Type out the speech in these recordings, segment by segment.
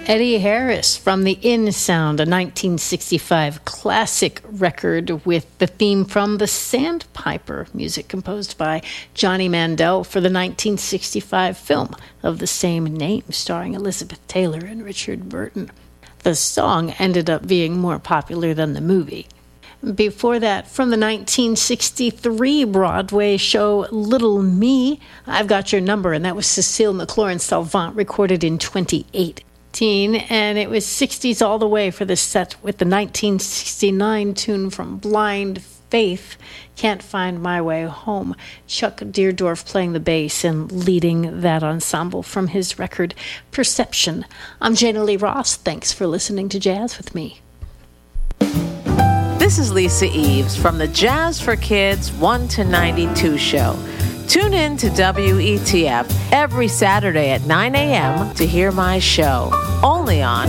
Eddie Harris from the In Sound, a 1965 classic record with the theme from The Sandpiper, music composed by Johnny Mandel for the 1965 film of the same name, starring Elizabeth Taylor and Richard Burton. The song ended up being more popular than the movie. Before that, from the 1963 Broadway show Little Me, I've Got Your Number, and that was Cecile McLaurin-Salvant, recorded in 2018. And it was 60s all the way for the set with the 1969 tune from Blind Faith, Can't Find My Way Home. Chuck Deardorff playing the bass and leading that ensemble from his record Perception. I'm Jana Lee Ross. Thanks for listening to Jazz with me. This is Lisa Eves from the Jazz for Kids 1 to 92 show. Tune in to WETF every Saturday at 9 a.m. to hear my show, only on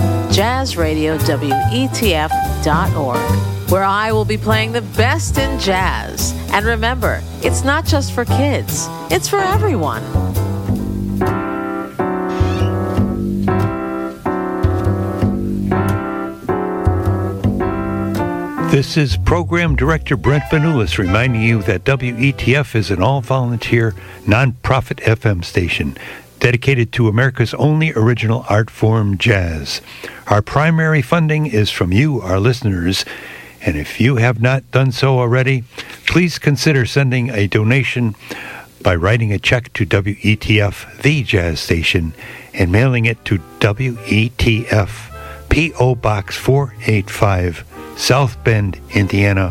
jazzradiowetf.org, where I will be playing the best in jazz. And remember, it's not just for kids, it's for everyone. This is Program Director Brent Vanoulis reminding you that WETF is an all-volunteer, non-profit FM station dedicated to America's only original art form, jazz. Our primary funding is from you, our listeners, and if you have not done so already, please consider sending a donation by writing a check to WETF, the jazz station, and mailing it to WETF, P.O. Box 485, South Bend, Indiana,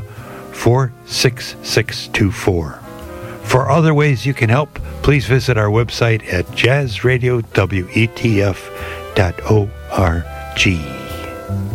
46624. For other ways you can help, please visit our website at jazzradiowetf.org.